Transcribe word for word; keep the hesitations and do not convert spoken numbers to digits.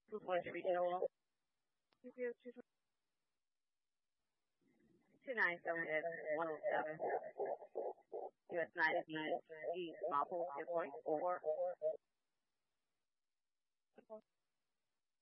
Two twenty-three total. Two nine seven one oh seven. U S ninety-eight. Small pool, zero point four.